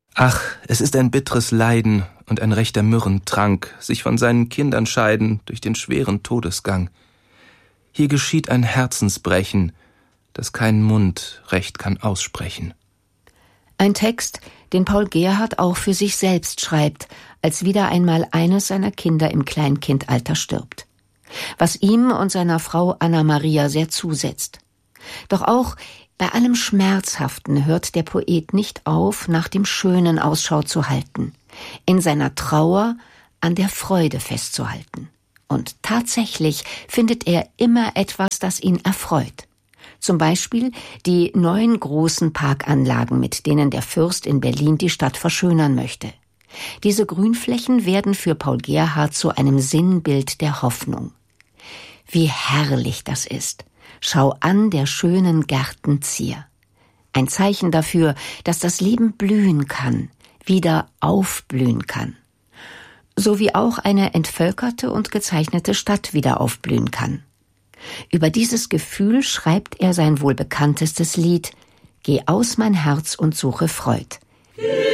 Ach, es ist ein bitteres Leiden und ein rechter Myrrhentrank, sich von seinen Kindern scheiden durch den schweren Todesgang. Hier geschieht ein Herzensbrechen, das kein Mund recht kann aussprechen. Ein Text, den Paul Gerhardt auch für sich selbst schreibt, als wieder einmal eines seiner Kinder im Kleinkindalter stirbt. Was ihm und seiner Frau Anna-Maria sehr zusetzt. Doch auch bei allem Schmerzhaften hört der Poet nicht auf, nach dem Schönen Ausschau zu halten, in seiner Trauer an der Freude festzuhalten. Und tatsächlich findet er immer etwas, das ihn erfreut. Zum Beispiel die 9 großen Parkanlagen, mit denen der Fürst in Berlin die Stadt verschönern möchte. Diese Grünflächen werden für Paul Gerhardt zu einem Sinnbild der Hoffnung. Wie herrlich das ist! Schau an der schönen Gärten Zier. Ein Zeichen dafür, dass das Leben blühen kann, wieder aufblühen kann. So wie auch eine entvölkerte und gezeichnete Stadt wieder aufblühen kann. Über dieses Gefühl schreibt er sein wohl bekanntestes Lied »Geh aus mein Herz und suche Freud«.